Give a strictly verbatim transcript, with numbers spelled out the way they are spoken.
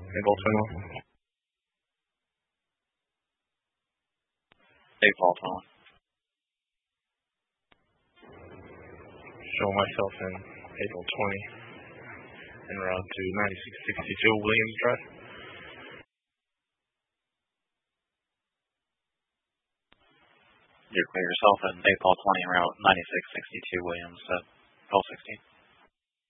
eight ball twenty-one. eight ball twenty-one. Show myself in eight ball twenty. En route to ninety-six sixty-two Williams Drive. You clear yourself at eight ball twenty en route ninety-six sixty-two Williams at twelve sixteen.